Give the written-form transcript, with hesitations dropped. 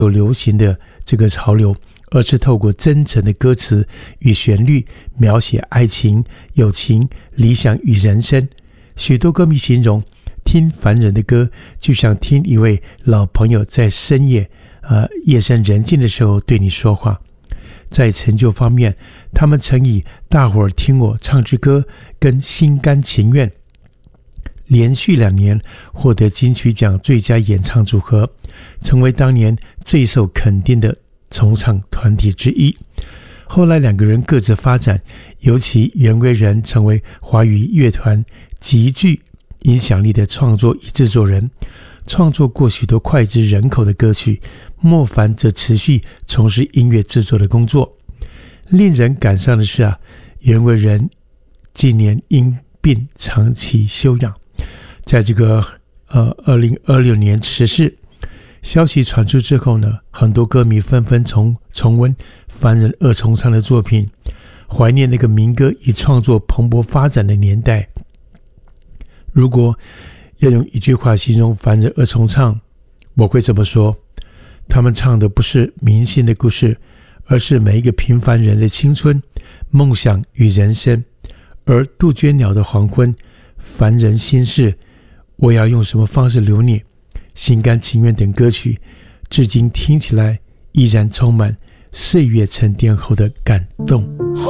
有流行的这个潮流，而是透过真诚的歌词与旋律描写爱情、友情、理想与人生。许多歌迷形容听凡人的歌就像听一位老朋友在深夜夜深人静的时候对你说话。在成就方面，他们曾以大伙儿听我唱支歌跟心甘情愿连续2年获得金曲奖最佳演唱组合，成为当年最受肯定的重唱团体之一。后来2个人各自发展，尤其袁惟仁成为华语乐团极具影响力的创作与制作人，创作过许多脍炙人口的歌曲。莫凡则持续从事音乐制作的工作。令人感伤的是袁惟仁近年因病长期休养，在这个2026年辞世。消息传出之后呢，很多歌迷纷纷重温凡人二重唱的作品，怀念那个民歌与创作蓬勃发展的年代。如果要用一句话形容凡人二重唱，我会这么说：他们唱的不是明星的故事，而是每一个平凡人的青春、梦想与人生。而杜鹃鸟的黄昏、凡人心事、我要用什么方式留你、心甘情愿等歌曲，至今听起来依然充满岁月沉淀后的感动。